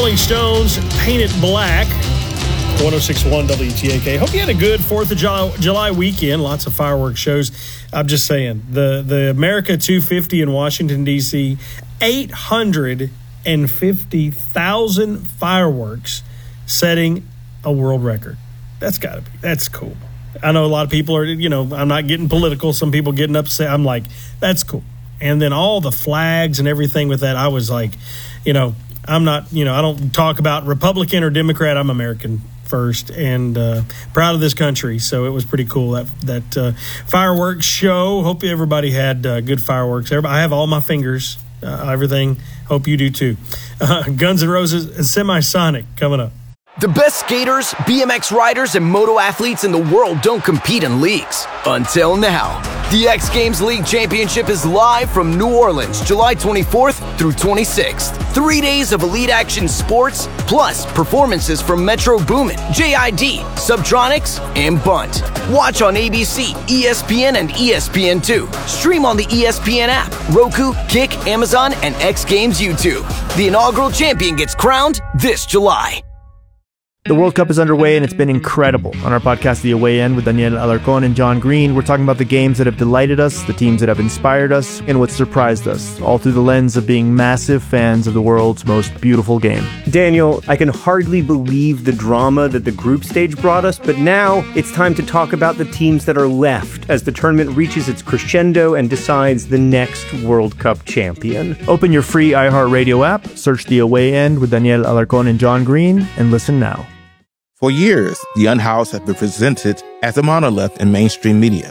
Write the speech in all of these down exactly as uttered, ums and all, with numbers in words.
Rolling Stones, Paint It Black. one oh six point one W T A K. Hope you had a good fourth of July weekend. Lots of fireworks shows. I'm just saying, the, the America two fifty in Washington, D C, eight hundred fifty thousand fireworks, setting a world record. That's got to be, that's cool. I know a lot of people are, you know, I'm not getting political. Some people getting upset. I'm like, that's cool. And then all the flags and everything with that, I was like, you know, I'm not, you know, I don't talk about Republican or Democrat. I'm American first, and uh, proud of this country. So it was pretty cool, that that uh, fireworks show. Hope everybody had uh, good fireworks. Everybody, I have all my fingers, uh, everything. Hope you do too. Uh, Guns N' Roses and Semisonic coming up. The best skaters, B M X riders, and moto athletes in the world don't compete in leagues. Until now. The X Games League Championship is live from New Orleans, July twenty-fourth through twenty-sixth. Three days of elite action sports, plus performances from Metro Boomin, J I D, Subtronics, and Bunt. Watch on A B C, E S P N, and E S P N two. Stream on the E S P N app, Roku, Kick, Amazon, and X Games YouTube. The inaugural champion gets crowned this July. The World Cup is underway, and it's been incredible. On our podcast, The Away End, with Daniel Alarcón and John Green, we're talking about the games that have delighted us, the teams that have inspired us, and what surprised us, all through the lens of being massive fans of the world's most beautiful game. Daniel, I can hardly believe the drama that the group stage brought us, but now it's time to talk about the teams that are left as the tournament reaches its crescendo and decides the next World Cup champion. Open your free iHeartRadio app, search The Away End with Daniel Alarcón and John Green, and listen now. For years, The Unhoused has been presented as a monolith in mainstream media.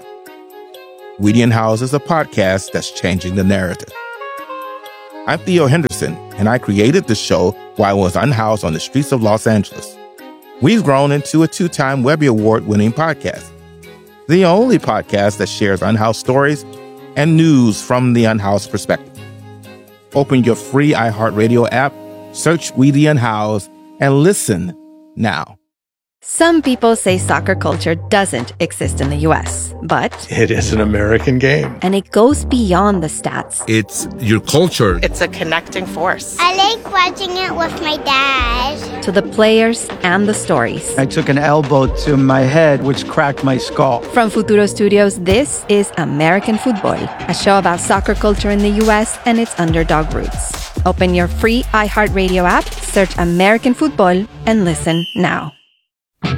We The Unhoused is a podcast that's changing the narrative. I'm Theo Henderson, and I created the show while I was unhoused on the streets of Los Angeles. We've grown into a two-time Webby Award-winning podcast, the only podcast that shares unhoused stories and news from the unhoused perspective. Open your free iHeartRadio app, search We The Unhoused, and listen now. Some people say soccer culture doesn't exist in the U S, but it is an American game. And it goes beyond the stats. It's your culture. It's a connecting force. I like watching it with my dad. To the players and the stories. I took an elbow to my head, which cracked my skull. From Futuro Studios, this is American Football, a show about soccer culture in the U S and its underdog roots. Open your free iHeartRadio app, search American Football, and listen now.